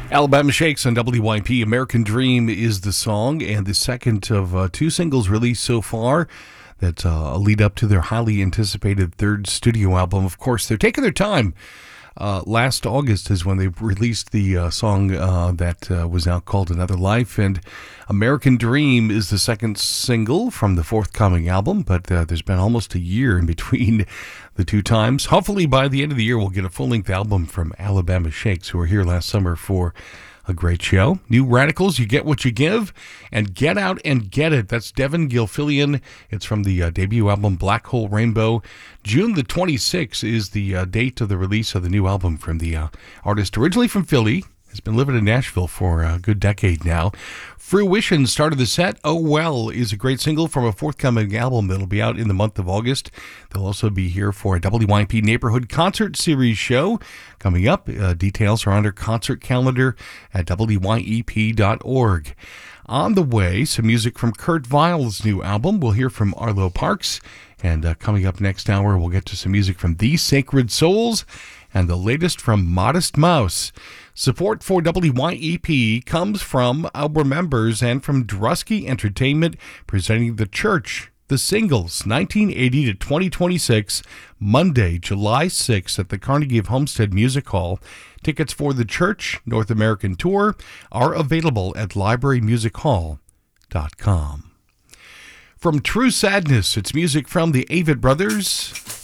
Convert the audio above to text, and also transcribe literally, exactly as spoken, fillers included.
Alabama Shakes on W Y P. American Dream is the song, and the second of uh, two singles released so far that uh, lead up to their highly anticipated third studio album. Of course, they're taking their time. Uh, last August is when they released the uh, song uh, that uh, was now called Another Life, and American Dream is the second single from the forthcoming album, but uh, there's been almost a year in between the two times. Hopefully by the end of the year we'll get a full-length album from Alabama Shakes, who were here last summer for a great show. New Radicals, You Get What You Give, and Get Out and Get It. That's Devin Gilfillian. It's from the uh, debut album Black Hole Rainbow. June the twenty-sixth is the uh, date of the release of the new album from the uh, artist originally from Philly. Has been living in Nashville for a good decade now. Fruition started the set. Oh Well is a great single from a forthcoming album that'll be out in the month of August. They'll also be here for a W Y P Neighborhood Concert Series show coming up. Uh, details are on their concert calendar at W Y E P dot org. On the way, some music from Kurt Vile's new album. We'll hear from Arlo Parks. And uh, coming up next hour, we'll get to some music from The Sacred Souls and the latest from Modest Mouse. Support for W Y E P comes from our members and from Drusky Entertainment, presenting The Church, The Singles, nineteen eighty to twenty twenty-six, Monday, July sixth at the Carnegie of Homestead Music Hall. Tickets for The Church North American Tour are available at library music hall dot com. From True Sadness, it's music from the Avett Brothers